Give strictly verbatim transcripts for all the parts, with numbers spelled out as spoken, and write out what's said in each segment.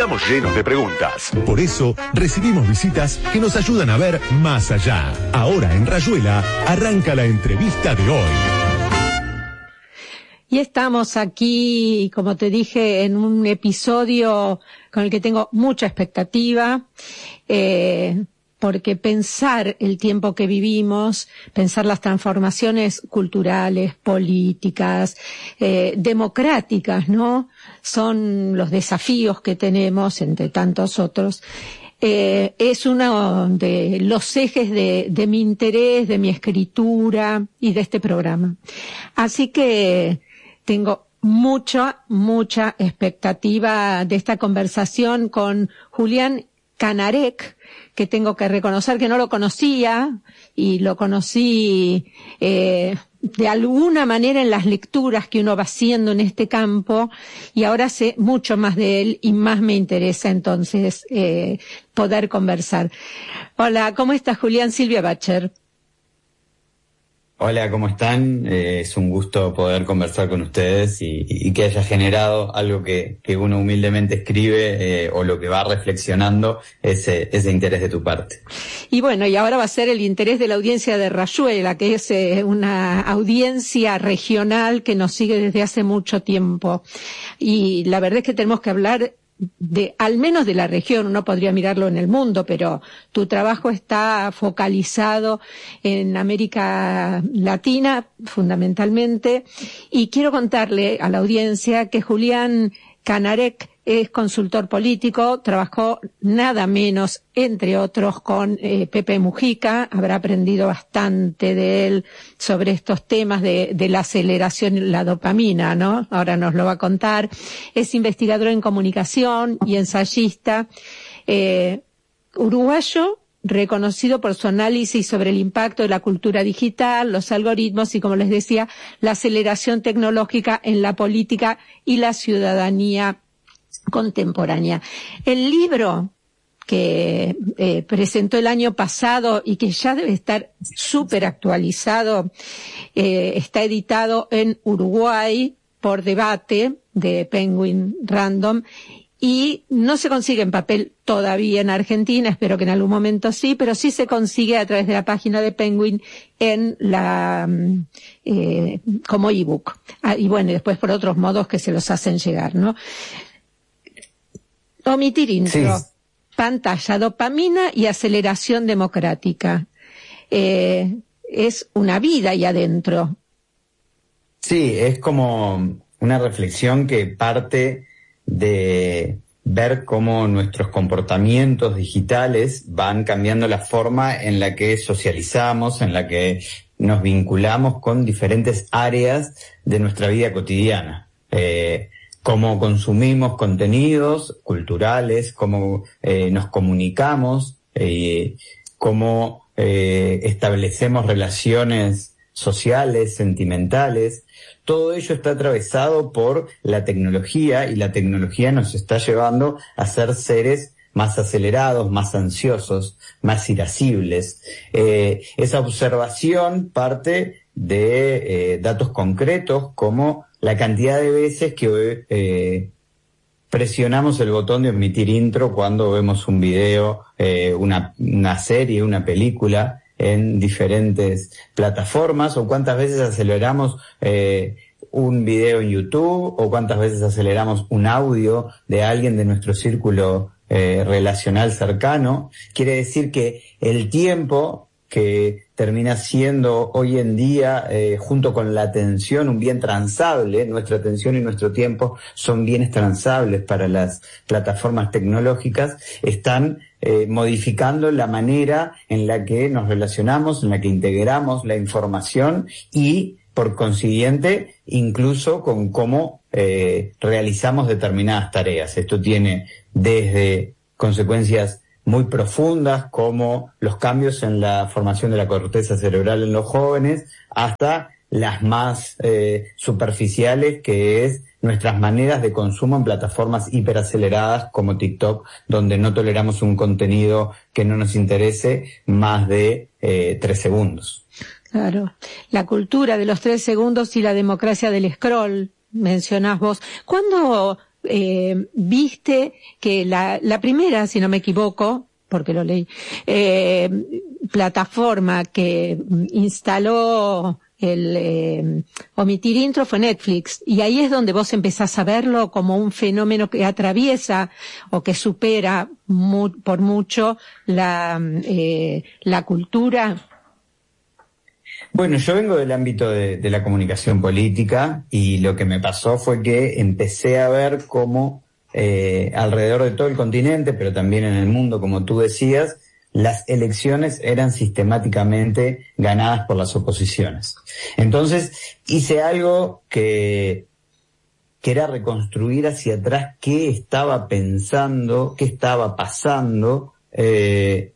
Estamos llenos de preguntas. Por eso, recibimos visitas que nos ayudan a ver más allá. Ahora en Rayuela, arranca la entrevista de hoy. Y estamos aquí, como te dije, en un episodio con el que tengo mucha expectativa, eh, porque pensar el tiempo que vivimos, pensar las transformaciones culturales, políticas, eh, democráticas, ¿no? Son los desafíos que tenemos, entre tantos otros. Eh, es uno de los ejes de, de mi interés, de mi escritura y de este programa. Así que tengo mucha, mucha expectativa de esta conversación con Julián Canarek, que tengo que reconocer que no lo conocía, y lo conocí eh, de alguna manera en las lecturas que uno va haciendo en este campo, y ahora sé mucho más de él y más me interesa entonces eh, poder conversar. Hola, ¿cómo estás, Julián? Silvia Bacher. Hola, ¿cómo están? Eh, es un gusto poder conversar con ustedes y, y que haya generado algo que, que uno humildemente escribe eh, o lo que va reflexionando, ese, ese interés de tu parte. Y bueno, y ahora va a ser el interés de la audiencia de Rayuela, que es eh, una audiencia regional que nos sigue desde hace mucho tiempo. Y la verdad es que tenemos que hablar de, al menos de la región. Uno podría mirarlo en el mundo, pero tu trabajo está focalizado en América Latina, fundamentalmente, y quiero contarle a la audiencia que Julián Canarek es consultor político, trabajó nada menos, entre otros, con eh, Pepe Mujica, habrá aprendido bastante de él sobre estos temas de, de la aceleración y la dopamina, ¿no? Ahora nos lo va a contar. Es investigador en comunicación y ensayista, eh, uruguayo, reconocido por su análisis sobre el impacto de la cultura digital, los algoritmos y, como les decía, la aceleración tecnológica en la política y la ciudadanía contemporánea. El libro que eh, presentó el año pasado y que ya debe estar súper actualizado, eh, está editado en Uruguay por Debate de Penguin Random y no se consigue en papel todavía en Argentina, espero que en algún momento sí, pero sí se consigue a través de la página de Penguin en la eh, como ebook. Ah, y bueno, y después por otros modos que se los hacen llegar, ¿no? Omitir intro, sí. Pantalla, dopamina y aceleración democrática. Eh, es una vida ahí adentro. Sí, es como una reflexión que parte de ver cómo nuestros comportamientos digitales van cambiando la forma en la que socializamos, en la que nos vinculamos con diferentes áreas de nuestra vida cotidiana. Eh, cómo consumimos contenidos culturales, cómo eh, nos comunicamos, eh, cómo eh, establecemos relaciones sociales, sentimentales. Todo ello está atravesado por la tecnología y la tecnología nos está llevando a ser seres más acelerados, más ansiosos, más irascibles. Eh, esa observación parte de eh, datos concretos como la cantidad de veces que eh, presionamos el botón de omitir intro cuando vemos un video, eh, una, una serie, una película en diferentes plataformas, o cuántas veces aceleramos eh, un video en YouTube, o cuántas veces aceleramos un audio de alguien de nuestro círculo eh, relacional cercano. Quiere decir que el tiempo que termina siendo hoy en día, eh, junto con la atención, un bien transable, nuestra atención y nuestro tiempo son bienes transables para las plataformas tecnológicas, están eh, modificando la manera en la que nos relacionamos, en la que integramos la información y, por consiguiente, incluso con cómo eh, realizamos determinadas tareas. Esto tiene desde consecuencias muy profundas como los cambios en la formación de la corteza cerebral en los jóvenes, hasta las más eh, superficiales, que es nuestras maneras de consumo en plataformas hiperaceleradas como TikTok, donde no toleramos un contenido que no nos interese más de eh, tres segundos. Claro, la cultura de los tres segundos y la democracia del scroll, mencionás vos. ¿Cuándo eh, viste que la, la primera, si no me equivoco, porque lo leí, eh, plataforma que instaló el eh, omitir intro fue Netflix, y ahí es donde vos empezás a verlo como un fenómeno que atraviesa o que supera mu- por mucho la, eh, la cultura. Bueno, yo vengo del ámbito de, de la comunicación política, y lo que me pasó fue que empecé a ver cómo eh, alrededor de todo el continente, pero también en el mundo, como tú decías, las elecciones eran sistemáticamente ganadas por las oposiciones. Entonces hice algo que, que era reconstruir hacia atrás qué estaba pensando, qué estaba pasando, eh,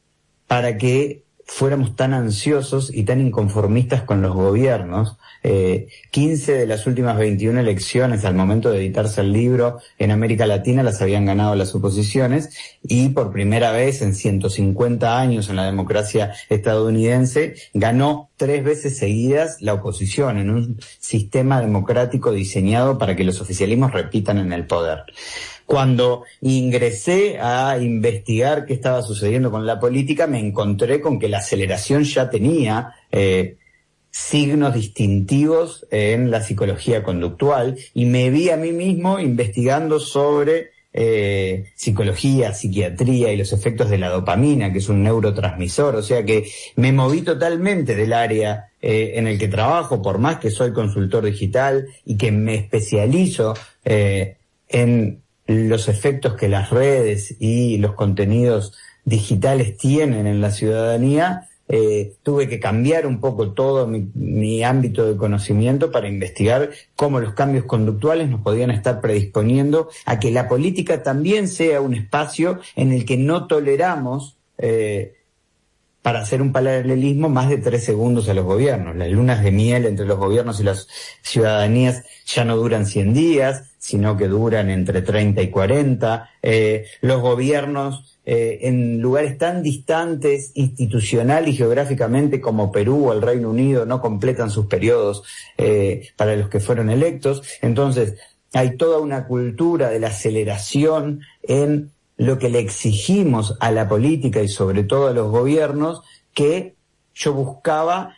para que fuéramos tan ansiosos y tan inconformistas con los gobiernos. Eh, quince de las últimas veintiuna elecciones al momento de editarse el libro en América Latina las habían ganado las oposiciones, y por primera vez en ciento cincuenta años en la democracia estadounidense ganó tres veces seguidas la oposición en un sistema democrático diseñado para que los oficialismos repitan en el poder. Cuando ingresé a investigar qué estaba sucediendo con la política, me encontré con que la aceleración ya tenía eh, signos distintivos en la psicología conductual, y me vi a mí mismo investigando sobre eh, psicología, psiquiatría y los efectos de la dopamina, que es un neurotransmisor. O sea que me moví totalmente del área eh, en el que trabajo, por más que soy consultor digital y que me especializo eh, en los efectos que las redes y los contenidos digitales tienen en la ciudadanía. Eh, tuve que cambiar un poco todo mi, mi ámbito de conocimiento para investigar cómo los cambios conductuales nos podían estar predisponiendo a que la política también sea un espacio en el que no toleramos, eh, para hacer un paralelismo, más de tres segundos a los gobiernos. Las lunas de miel entre los gobiernos y las ciudadanías ya no duran cien días, sino que duran entre treinta y cuarenta. Eh, los gobiernos eh, en lugares tan distantes institucional y geográficamente como Perú o el Reino Unido no completan sus periodos eh, para los que fueron electos. Entonces, hay toda una cultura de la aceleración en lo que le exigimos a la política y sobre todo a los gobiernos, que yo buscaba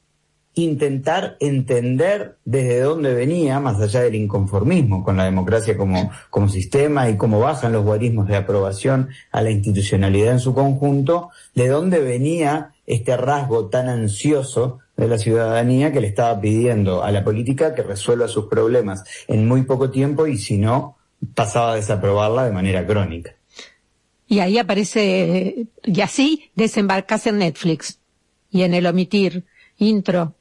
intentar entender desde dónde venía, más allá del inconformismo con la democracia como, como sistema y cómo bajan los guarismos de aprobación a la institucionalidad en su conjunto, de dónde venía este rasgo tan ansioso de la ciudadanía que le estaba pidiendo a la política que resuelva sus problemas en muy poco tiempo, y si no, pasaba a desaprobarla de manera crónica. Y ahí aparece, y así desembarcas en Netflix, y en el omitir intro.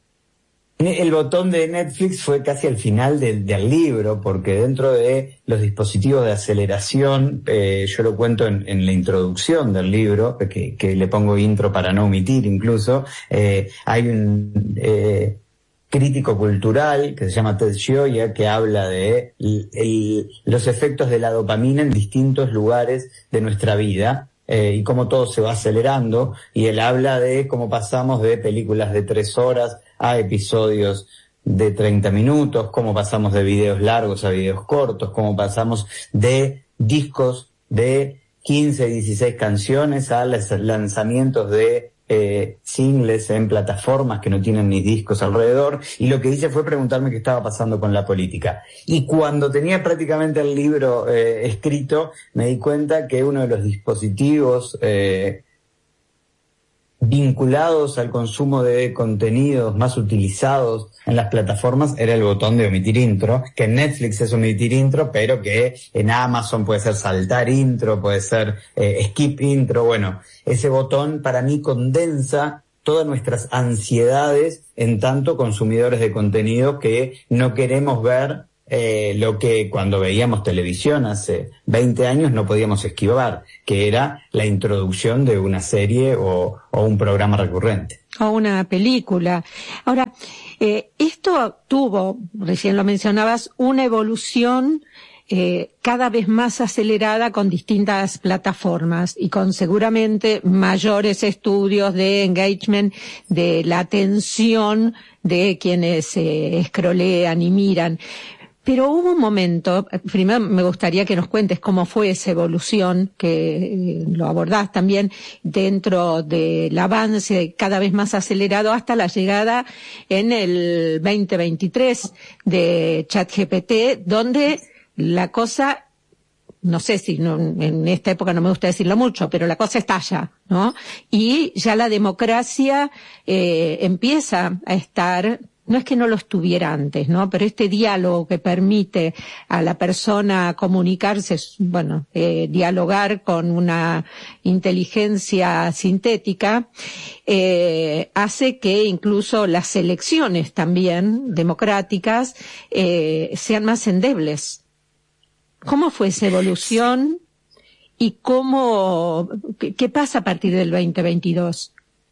El botón de Netflix fue casi al final del, del libro, porque dentro de los dispositivos de aceleración, eh, yo lo cuento en, en la introducción del libro, que, que le pongo intro para no omitir incluso, eh, hay un eh, crítico cultural que se llama Ted Gioia, que habla de el, el, los efectos de la dopamina en distintos lugares de nuestra vida, eh, y cómo todo se va acelerando, y él habla de cómo pasamos de películas de tres horas a episodios de treinta minutos, cómo pasamos de videos largos a videos cortos, cómo pasamos de discos de quince, dieciséis canciones a lanzamientos de eh, singles en plataformas que no tienen ni discos alrededor. Y lo que hice fue preguntarme qué estaba pasando con la política. Y cuando tenía prácticamente el libro eh, escrito, me di cuenta que uno de los dispositivos eh, vinculados al consumo de contenidos más utilizados en las plataformas era el botón de omitir intro, que en Netflix es omitir intro, pero que en Amazon puede ser saltar intro, puede ser eh, skip intro. Bueno, ese botón para mí condensa todas nuestras ansiedades en tanto consumidores de contenido que no queremos ver Eh, lo que cuando veíamos televisión hace veinte años no podíamos esquivar, que era la introducción de una serie o, o un programa recurrente. O una película. Ahora, eh, esto tuvo, recién lo mencionabas, una evolución eh, cada vez más acelerada con distintas plataformas y con seguramente mayores estudios de engagement, de la atención de quienes eh, scrollean y miran. Pero hubo un momento, primero me gustaría que nos cuentes cómo fue esa evolución, que lo abordás también dentro del avance cada vez más acelerado hasta la llegada en el veinte veintitrés de ChatGPT, donde la cosa, no sé si no, en esta época no me gusta decirlo mucho, pero la cosa estalla, ¿no? Y ya la democracia eh, empieza a estar, no es que no lo estuviera antes, ¿no? Pero este diálogo que permite a la persona comunicarse, bueno, eh, dialogar con una inteligencia sintética, eh, hace que incluso las elecciones también democráticas eh, sean más endebles. ¿Cómo fue esa evolución y cómo, qué, qué pasa a partir del veinte veintidós?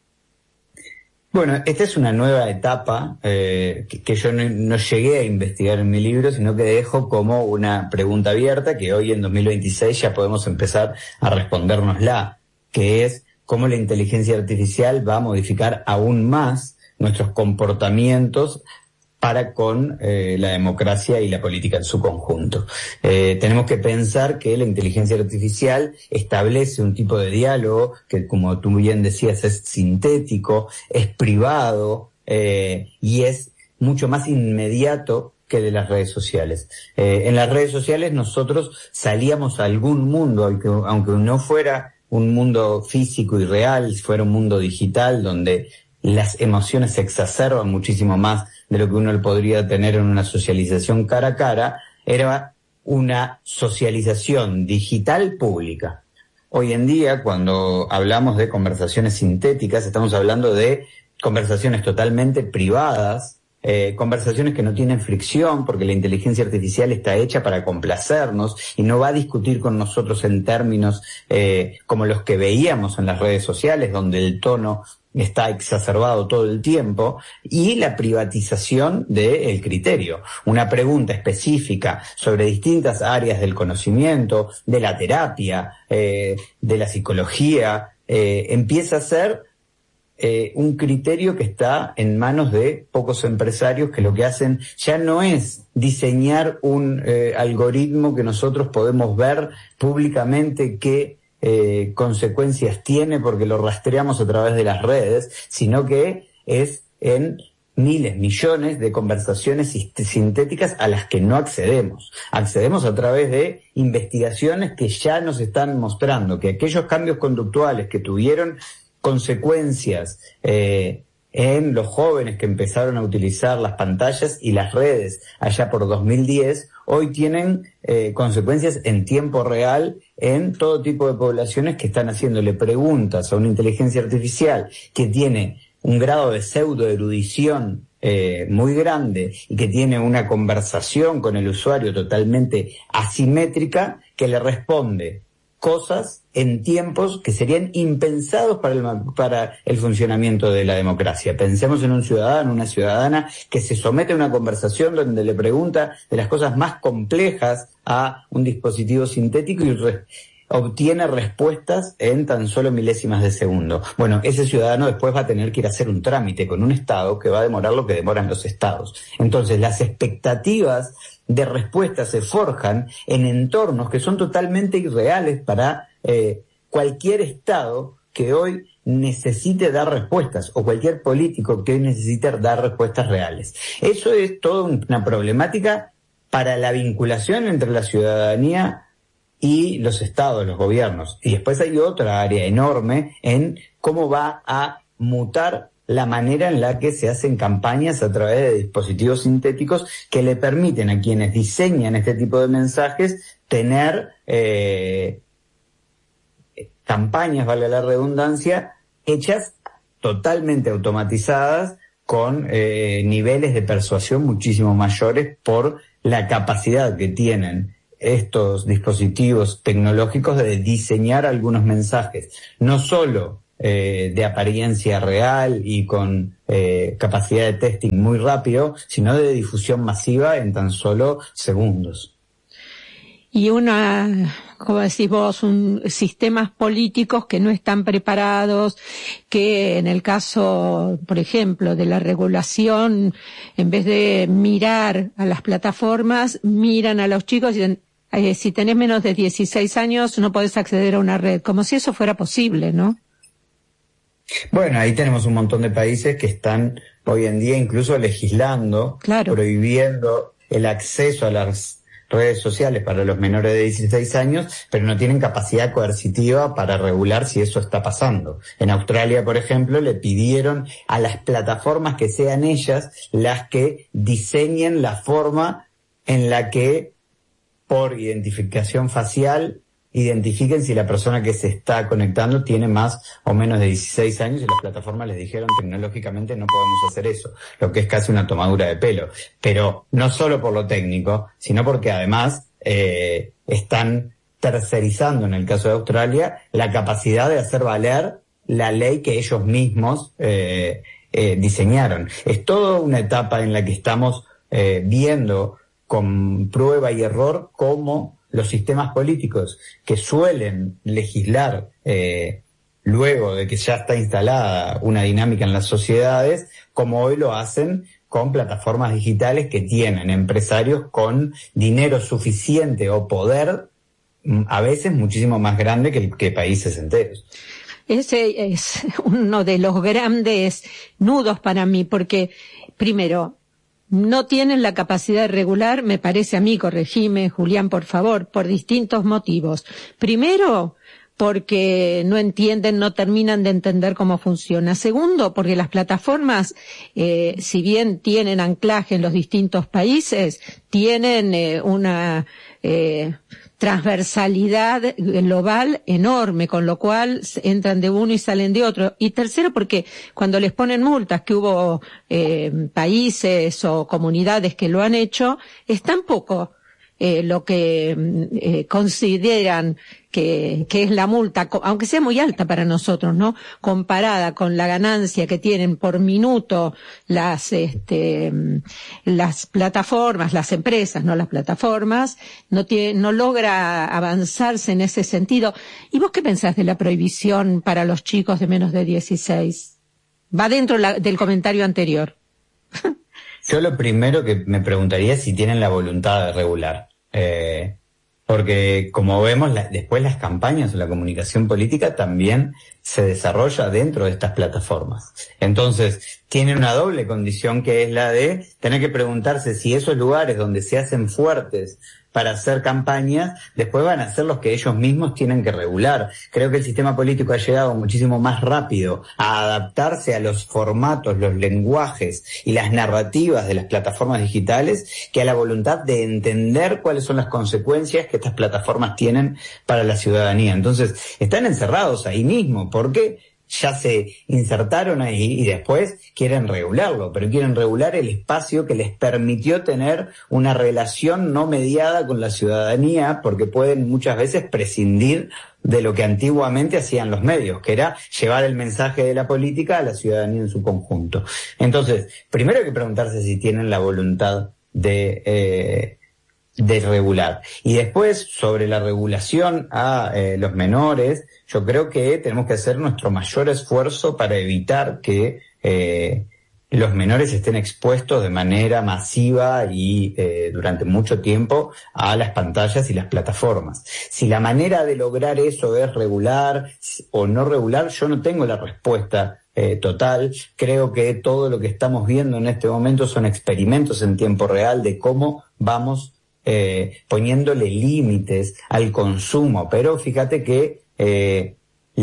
Bueno, esta es una nueva etapa eh, que, que yo no, no llegué a investigar en mi libro, sino que dejo como una pregunta abierta que hoy en dos mil veintiséis ya podemos empezar a respondérnosla, que es cómo la inteligencia artificial va a modificar aún más nuestros comportamientos para con eh, la democracia y la política en su conjunto. Eh, tenemos que pensar que la inteligencia artificial establece un tipo de diálogo que, como tú bien decías, es sintético, es privado eh, y es mucho más inmediato que de las redes sociales. Eh, en las redes sociales nosotros salíamos a algún mundo, aunque, aunque no fuera un mundo físico y real, fuera un mundo digital donde las emociones se exacerban muchísimo más de lo que uno podría tener en una socialización cara a cara, era una socialización digital pública. Hoy en día, cuando hablamos de conversaciones sintéticas, estamos hablando de conversaciones totalmente privadas, eh, conversaciones que no tienen fricción, porque la inteligencia artificial está hecha para complacernos y no va a discutir con nosotros en términos eh, como los que veíamos en las redes sociales, donde el tono está exacerbado todo el tiempo, y la privatización del criterio. Una pregunta específica sobre distintas áreas del conocimiento, de la terapia, eh, de la psicología, eh, empieza a ser eh, un criterio que está en manos de pocos empresarios que lo que hacen ya no es diseñar un eh, algoritmo que nosotros podemos ver públicamente que Eh, consecuencias tiene porque lo rastreamos a través de las redes, sino que es en miles, millones de conversaciones sintéticas a las que no accedemos. Accedemos a través de investigaciones que ya nos están mostrando que aquellos cambios conductuales que tuvieron consecuencias eh, en los jóvenes que empezaron a utilizar las pantallas y las redes allá por dos mil diez, hoy tienen eh, consecuencias en tiempo real en todo tipo de poblaciones que están haciéndole preguntas a una inteligencia artificial que tiene un grado de pseudoerudición eh, muy grande y que tiene una conversación con el usuario totalmente asimétrica, que le responde cosas en tiempos que serían impensados para el, para el funcionamiento de la democracia. Pensemos en un ciudadano, una ciudadana que se somete a una conversación donde le pregunta de las cosas más complejas a un dispositivo sintético y re, obtiene respuestas en tan solo milésimas de segundo. Bueno, ese ciudadano después va a tener que ir a hacer un trámite con un Estado que va a demorar lo que demoran los Estados. Entonces, las expectativas de respuestas se forjan en entornos que son totalmente irreales para eh, cualquier Estado que hoy necesite dar respuestas, o cualquier político que hoy necesite dar respuestas reales. Eso es toda una problemática para la vinculación entre la ciudadanía y los estados, los gobiernos. Y después hay otra área enorme en cómo va a mutar la manera en la que se hacen campañas a través de dispositivos sintéticos que le permiten a quienes diseñan este tipo de mensajes tener eh, campañas, valga la redundancia, hechas totalmente automatizadas con eh, niveles de persuasión muchísimo mayores por la capacidad que tienen estos dispositivos tecnológicos de diseñar algunos mensajes, no solo eh, de apariencia real y con eh, capacidad de testing muy rápido, sino de difusión masiva en tan solo segundos. Y una como decís vos, un, sistemas políticos que no están preparados, que en el caso, por ejemplo, de la regulación, en vez de mirar a las plataformas, miran a los chicos y dicen, eh, si tenés menos de dieciséis años no podés acceder a una red, como si eso fuera posible, ¿no? Bueno, ahí tenemos un montón de países que están hoy en día incluso legislando, claro, prohibiendo el acceso a las redes sociales para los menores de dieciséis años, pero no tienen capacidad coercitiva para regular si eso está pasando. En Australia, por ejemplo, le pidieron a las plataformas que sean ellas las que diseñen la forma en la que, por identificación facial, identifiquen si la persona que se está conectando tiene más o menos de dieciséis años, y las plataformas les dijeron tecnológicamente no podemos hacer eso, lo que es casi una tomadura de pelo. Pero no solo por lo técnico, sino porque además eh, están tercerizando, en el caso de Australia, la capacidad de hacer valer la ley que ellos mismos eh, eh, diseñaron. Es toda una etapa en la que estamos eh, viendo con prueba y error cómo los sistemas políticos que suelen legislar eh, luego de que ya está instalada una dinámica en las sociedades, como hoy lo hacen con plataformas digitales que tienen empresarios con dinero suficiente o poder, a veces muchísimo más grande que, que países enteros. Ese es uno de los grandes nudos para mí, porque primero, no tienen la capacidad de regular, me parece a mí, corregime, Julián, por favor, por distintos motivos. Primero, porque no entienden, no terminan de entender cómo funciona. Segundo, porque las plataformas, eh, si bien tienen anclaje en los distintos países, tienen eh, una eh, transversalidad global enorme, con lo cual entran de uno y salen de otro. Y tercero, porque cuando les ponen multas, que hubo eh, países o comunidades que lo han hecho, es tan poco eh, lo que eh, consideran que, que es la multa, aunque sea muy alta para nosotros, ¿no? Comparada con la ganancia que tienen por minuto las, este, las plataformas, las empresas, no las plataformas, no tiene, no logra avanzarse en ese sentido. ¿Y vos qué pensás de la prohibición para los chicos de menos de dieciséis? Va dentro la, del comentario anterior. Yo lo primero que me preguntaría es si tienen la voluntad de regular. Eh, porque como vemos, la, después las campañas o la comunicación política también se desarrolla dentro de estas plataformas. Entonces, tienen una doble condición, que es la de tener que preguntarse si esos lugares donde se hacen fuertes para hacer campañas, después van a ser los que ellos mismos tienen que regular. Creo que el sistema político ha llegado muchísimo más rápido a adaptarse a los formatos, los lenguajes y las narrativas de las plataformas digitales, que a la voluntad de entender cuáles son las consecuencias que estas plataformas tienen para la ciudadanía. Entonces, están encerrados ahí mismo, porque ya se insertaron ahí y después quieren regularlo, pero quieren regular el espacio que les permitió tener una relación no mediada con la ciudadanía, porque pueden muchas veces prescindir de lo que antiguamente hacían los medios, que era llevar el mensaje de la política a la ciudadanía en su conjunto. Entonces, primero hay que preguntarse si tienen la voluntad de eh, de regular. Y después, sobre la regulación a eh, los menores, yo creo que tenemos que hacer nuestro mayor esfuerzo para evitar que eh, los menores estén expuestos de manera masiva y eh, durante mucho tiempo a las pantallas y las plataformas. Si la manera de lograr eso es regular o no regular, yo no tengo la respuesta Eh, total. Creo que todo lo que estamos viendo en este momento son experimentos en tiempo real de cómo vamos eh, poniéndole límites al consumo. Pero fíjate que eh,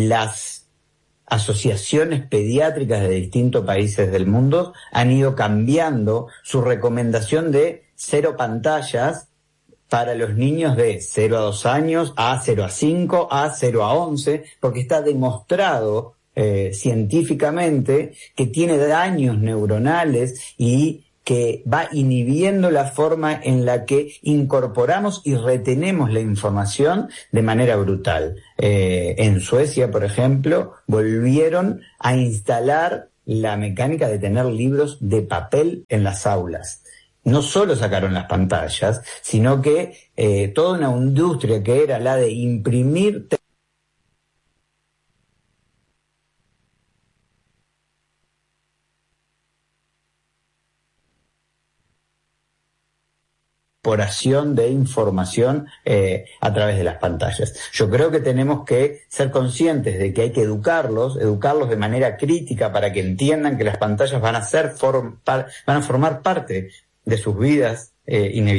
las asociaciones pediátricas de distintos países del mundo han ido cambiando su recomendación de cero pantallas para los niños de cero a dos años, a cero a cinco, a cero a once, porque está demostrado Eh, científicamente que tiene daños neuronales y que va inhibiendo la forma en la que incorporamos y retenemos la información de manera brutal. Eh, en Suecia, por ejemplo, volvieron a instalar la mecánica de tener libros de papel en las aulas. no solo sacaron las pantallas, sino que eh, toda una industria que era la de imprimir incorporación de información eh, a través de las pantallas. Yo creo que tenemos que ser conscientes de que hay que educarlos, educarlos de manera crítica para que entiendan que las pantallas van a ser form, par, van a formar parte de sus vidas eh, inevitables.